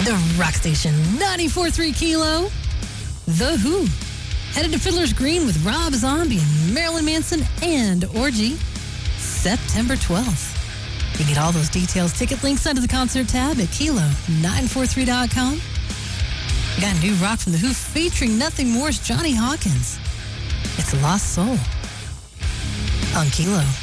The Rock Station 94.3 Kilo. The Who. Headed to Fiddler's Green with Rob Zombie and Marilyn Manson and Orgy. September 12th. You can get all those details, ticket links under the concert tab at Kilo943.com. We got new rock from The Who featuring nothing more as Johnny Hawkins. It's a Lost Soul on Kilo.